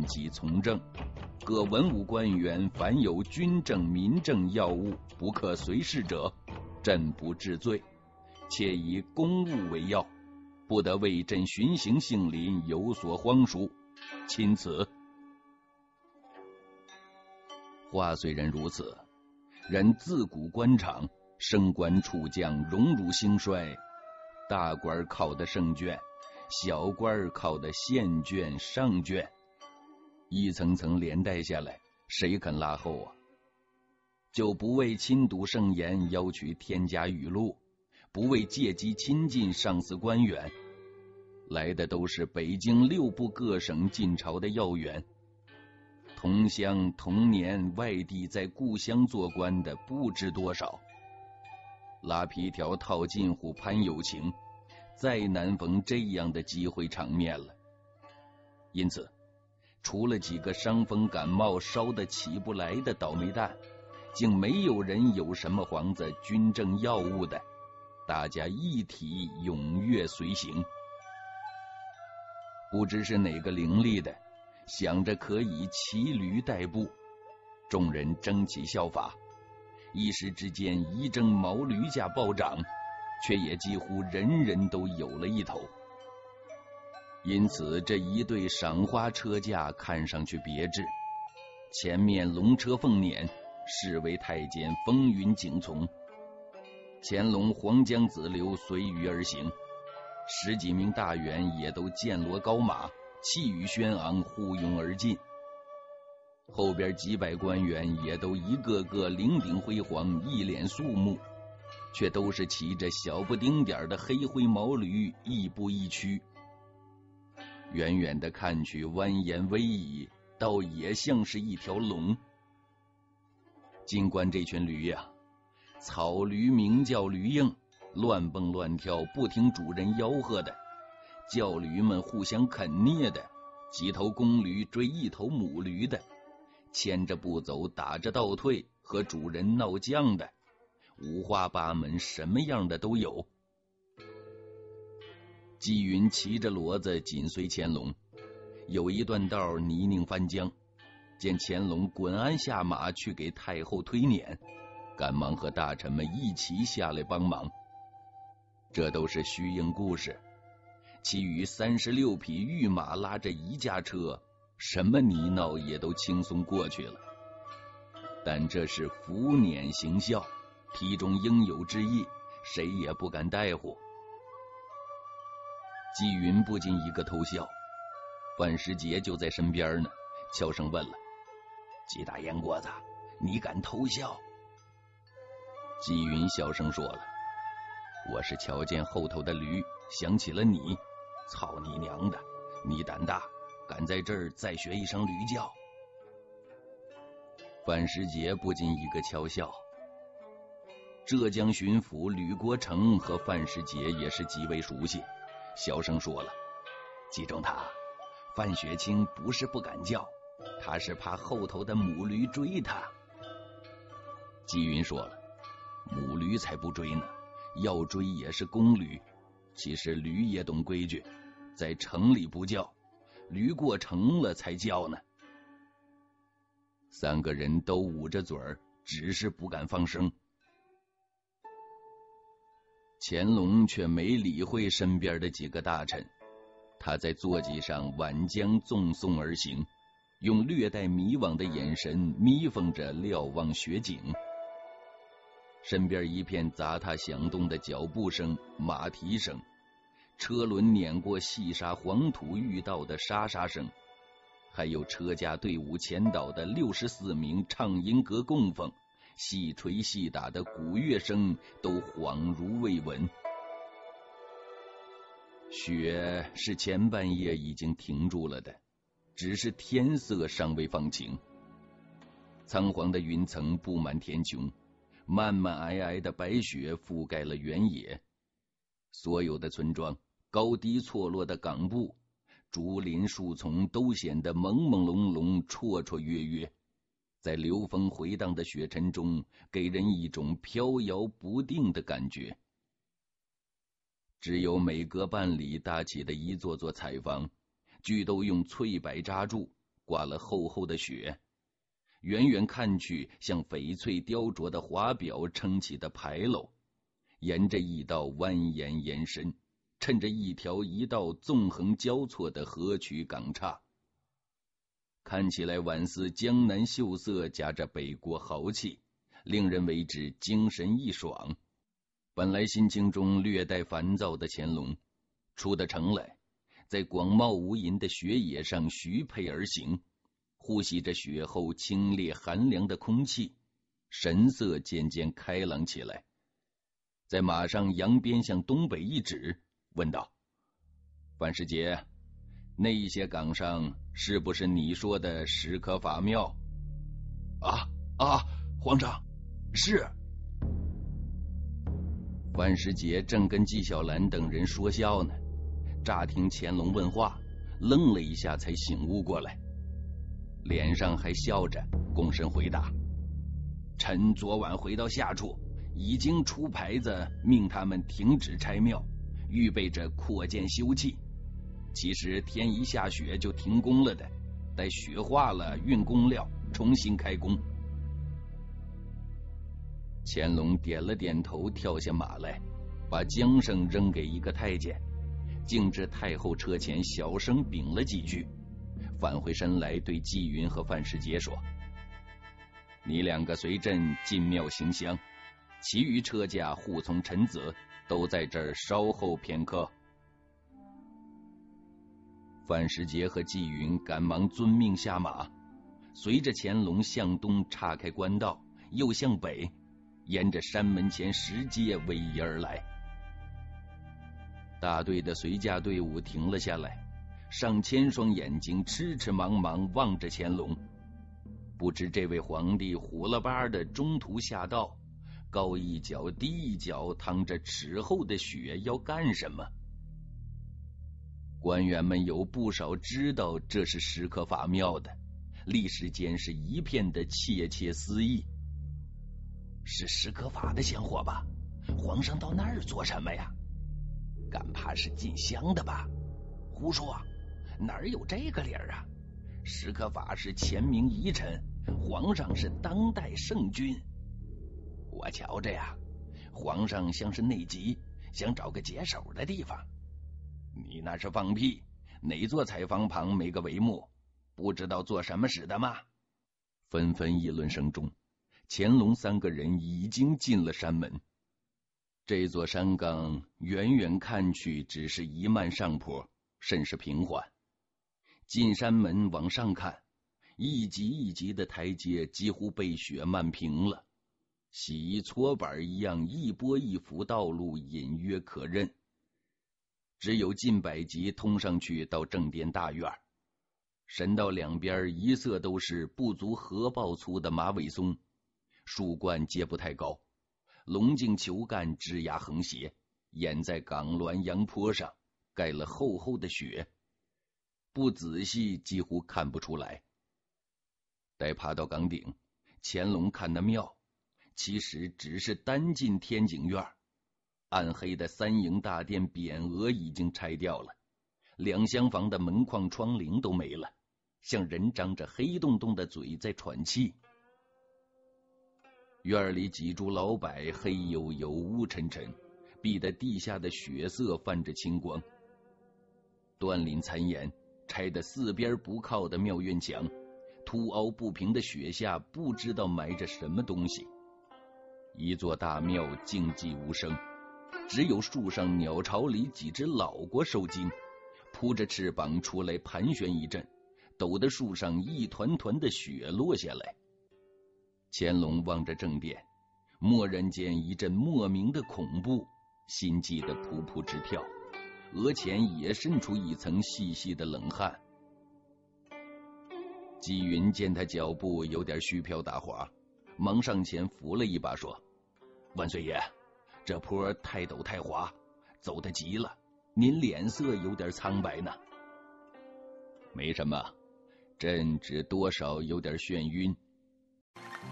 己从政，各文武官员凡有军政民政要务不可随事者，朕不治罪，且以公务为要，不得为朕巡行杏林有所荒疏，钦此。话虽然如此，然自古官场升官处将荣辱兴衰，大官考的圣卷，小官考的县卷上卷，一层层连带下来，谁肯拉后啊？就不为亲睹圣言要取天家语录，不为借机亲近上司官员，来的都是北京6部各省进朝的要员，同乡同年外地在故乡做官的不知多少，拉皮条套近乎攀友情，再难逢这样的机会场面了。因此除了几个伤风感冒烧得起不来的倒霉蛋，竟没有人有什么黄子军政要务的，大家一体踊跃随行。不知是哪个伶俐的想着可以骑驴代步，众人争起效法，一时之间一征毛驴价暴涨，却也几乎人人都有了一头。因此这一对赏花车驾看上去别致，前面龙车凤辇，侍卫太监风云景从，乾隆黄江子流随舆而行，10几名大员也都剑罗高马，气宇轩昂，呼拥而进。后边几百官员也都一个个领顶辉煌，一脸肃穆，却都是骑着小不丁点的黑灰毛驴，亦步亦趋。远远的看去蜿蜒逶迤，倒也像是一条龙。尽管这群驴呀，草驴名叫驴鹰，乱蹦乱跳，不听主人吆喝的，叫驴们互相啃啮的，几头公驴追一头母驴的，牵着不走打着倒退，和主人闹犟的，五花八门，什么样的都有。纪云骑着骡子紧随乾隆，有一段道泥泞翻江，见乾隆滚鞍下马去给太后推撵，赶忙和大臣们一起下来帮忙。这都是虚应故事，其余36匹御马拉着一驾车，什么泥淖也都轻松过去了。但这是伏辇行孝，题中应有之意，谁也不敢怠忽。纪云不禁一个偷笑，范时杰就在身边呢，悄声问了：“纪大烟锅子，你敢偷笑？”纪云小声说了：“我是瞧见后头的驴，想起了你，操你娘的，你胆大，敢在这儿再学一声驴叫。”范时杰不禁一个悄笑。浙江巡抚吕国成和范时杰也是极为熟悉，小声说了：“季中他，范学清不是不敢叫，他是怕后头的母驴追他。”纪云说了：“母驴才不追呢，要追也是公驴。其实驴也懂规矩，在城里不叫，驴过城了才叫呢。”3个人都捂着嘴儿，只是不敢放声。乾隆却没理会身边的几个大臣，他在坐骑上挽江纵送而行，用略带迷惘的眼神眯缝着瞭望雪景。身边一片杂沓响动的脚步声、马蹄声，车轮碾过细沙黄土遇到的沙沙声，还有车驾队伍前导的64名唱音阁供奉，细吹细打的鼓乐声都恍如未闻。雪是前半夜已经停住了的，只是天色尚未放晴。苍黄的云层布满天穹，漫漫皑皑的白雪覆盖了原野。所有的村庄、高低错落的岗部、竹林树丛都显得朦朦胧胧、绰绰约约，在流风回荡的雪尘中，给人一种飘摇不定的感觉。只有每隔半里搭起的一座座彩房，俱都用翠柏扎住， 挂了厚厚的雪，远远看去像翡翠雕琢的华表撑起的牌楼，沿着驿道蜿蜒延伸，趁着一条一道纵横交错的河曲港岔，看起来宛似江南秀色夹着北国豪气，令人为之精神一爽。本来心情中略带烦躁的乾隆，出得城来，在广袤无垠的雪野上徐配而行，呼吸着雪后清冽寒凉的空气，神色渐渐开朗起来。在马上扬鞭向东北一指，问道：范世杰，那一些岗上是不是你说的史可法庙？ 皇上，是。 范世杰正跟纪晓岚等人说笑呢，乍听乾隆问话，愣了一下才醒悟过来，脸上还笑着，躬身回答：臣昨晚回到下处，已经出牌子命他们停止拆庙，预备着扩建修葺。其实天一下雪就停工了的，待雪化了运工料，重新开工。乾隆点了点头，跳下马来，把缰绳扔给一个太监，径至太后车前小声禀了几句，返回身来对纪云和范世杰说：你两个随朕进庙行香，其余车驾护从臣子都在这儿稍候片刻。范世杰和纪云赶忙遵命下马，随着乾隆向东岔开官道，又向北，沿着山门前石阶逶迤而来。大队的随驾队伍停了下来，上千双眼睛痴痴茫茫望着乾隆，不知这位皇帝虎了巴的中途下道，高一脚低一脚淌着齿厚的雪要干什么？官员们有不少知道这是史可法庙的，立时间是一片的窃窃私议。 是史可法的香火吧？皇上到那儿做什么呀？敢怕是进香的吧？胡说，哪儿有这个理儿啊？史可法是前明遗臣，皇上是当代圣君。我瞧着呀，皇上像是内急，想找个解手的地方。你那是放屁！哪座采访旁没个帷幕？不知道做什么使的吗？ 纷纷议论声中，乾隆三个人已经进了山门。这座山岗远远看去只是一漫上坡，甚是平缓。进山门往上看，一级一级的台阶几乎被雪漫平了，洗衣搓板一样，一波一幅道路隐约可认。只有近百级通上去到正殿大院，神道两边一色都是不足荷包粗的马尾松，树冠皆不太高，龙茎球干枝桠横斜，掩在岗峦阳坡上，盖了厚厚的雪，不仔细几乎看不出来。待爬到岗顶，乾隆看那庙，其实只是单进天井院，暗黑的三营大殿匾额已经拆掉了，两厢房的门框窗棂都没了，像人张着黑洞洞的嘴在喘气。院里几株老柏黑黝黝乌沉沉，逼得地下的血色泛着青光。断林残垣，拆得四边不靠的庙院墙，凸凹不平的雪下不知道埋着什么东西。一座大庙静寂无声，只有树上鸟巢里几只老鸹受惊，扑着翅膀出来盘旋一阵，抖得树上一团团的雪落下来。乾隆望着正殿，蓦然间一阵莫名的恐怖，心悸得扑扑直跳，额前也渗出一层细细的冷汗。纪云见他脚步有点虚飘打滑，忙上前扶了一把说：万岁爷，这坡太陡太滑，走得急了，您脸色有点苍白呢。没什么，朕只多少有点眩晕，